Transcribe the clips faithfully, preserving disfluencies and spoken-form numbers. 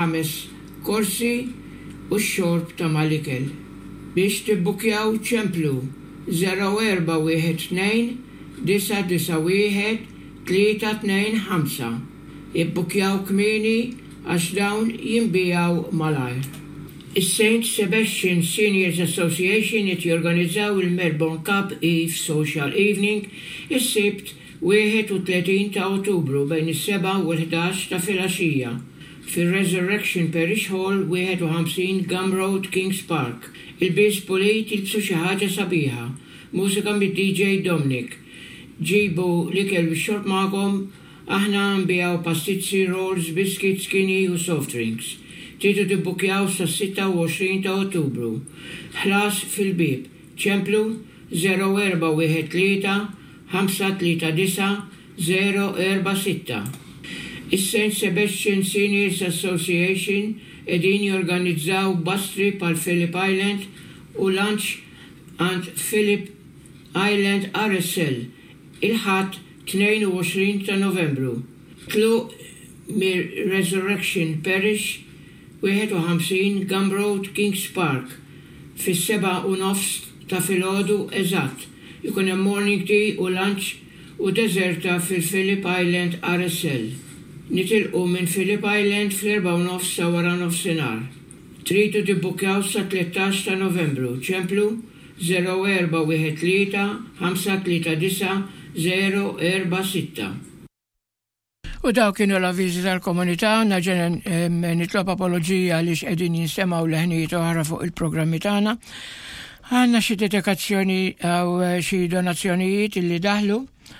ħames korsi u x-xorb ta' mal-ikel. Biex tibbukjaw ċemplu zero erba' wieħed tnejn disa' disa' wieħed tlieta tnejn ħamsa. Ibbukjaw kmieni għax dawn jinbijaw malajr. Is-Saint Sebastian Seniors Association qed jorganizzaw il-Melbourne Cup Eve Social Evening is-Sibt wieħed u tletin ta' Ottubru bejn is-seba' u l-ħdax ta' filgħaxija fir-Resurrection Parish Hall wieħed u ħamsin Gum Road, Kings Park. Il-Biz Pulit jilbsu xi ħaġa sabiħa, mużika mid-D J Dominic. Ġibu l-ikel bix-xorb magħkom, aħna nbijaw pastizzi, rolls, biscuits, skinny u soft drinks. Tridu tibbukjaw sa' sitta u għoxrin ta' Ottubru. Ħlas fil-bib, ċemplu zero erba' wieħed tlieta ħamsa tlieta disa' zero erba' sitta. Is-Saint Sebastian Seniors Association edin jorganizzaw bus trip għal Phillip Island u lunch and Phillip Island R S L il-ħadd tnejn u għoxrin ta' Novembru. Tlu mir Resurrection Parish wieħed u ħamsin Gum Road, Kings Park fis-seba' u nofs ta' filgħodu eżatt. Ikun hemm morning tea u lunch u deżerta fil-Phillip Island R S L. Nitilqu minn Phillip Island fl-erba' u nofs ta' wara nofsinhar. Tridu tibbukjaw sa' tlettax ta' Novembru. ċemplu zero erba' wieħed tlieta ħamsa tlieta disa' zero erba' sitta. U daw kienu l-avviżi tal-komunità, naġen nitlob apoloġija li x'qegħdin jinstemaw leħnijiet oħra fuq il-programmi tagħna. Għandna xi dedikazzjoni għaw xi donazzjonijiet illi daħlu.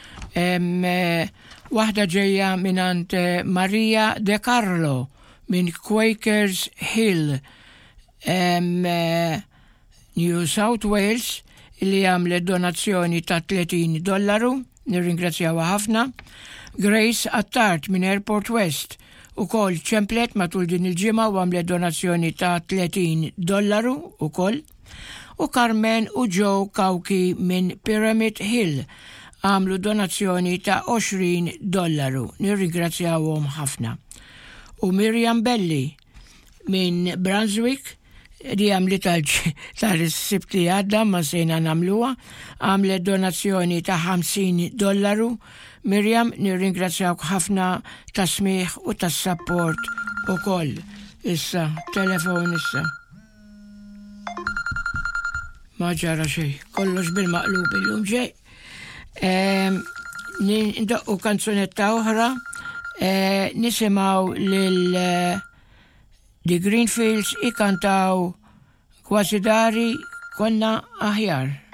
Waħda ġejja minant Maria De Carlo minn Quakers Hill, um, New South Wales, li għamlet donazzjoni ta' tletin dollaru, nirringrazzjawa ħafna. Grace Attart minn Airport West u kol ċemplet matul din il-ġimgħa u għamlet donazzjoni ta' tletin dollaru u kol. U Carmen u Joe Kawki minn Pyramid Hill għamlu donazzjoni ta' għoxrin dollaru. Nirringrazzjawhom ħafna. U Miriam Belli minn Brunswick di għamlet tal-sibti għadda ma sejna namluwa, għamlet donazzjoni ta' ħamsin dollaru. Miriam, nirringrazzjawk ħafna ta' smieħ u ta' support u koll. Issa, telefon issa. Ma ġara xej, kollox bil-maqlub il-lum ġej. Nindoqqu kanzunetta oħra, nisimaw lil The Greenfields ikantaw Kważi dari konna aħjar.